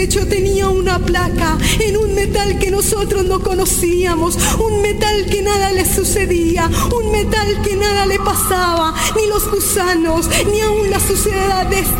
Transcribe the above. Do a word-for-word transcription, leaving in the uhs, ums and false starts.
techo tenía una placa en un metal que nosotros no conocíamos, un metal que nada le sucedía, un metal que nada le pasaba, ni los gusanos, ni aún la suciedad de